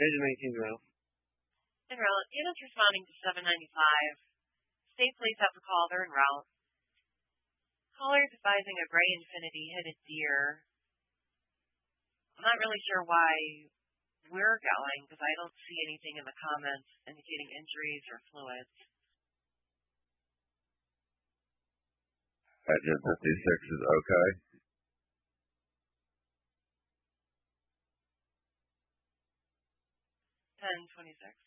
Engine 19 route. En route. Units responding to 795. State police have a call. They're en route. Caller is advising a gray Infiniti hit a deer. I'm not really sure why we're going because I don't see anything in the comments indicating injuries or fluids. Engine 56 is okay. 1026.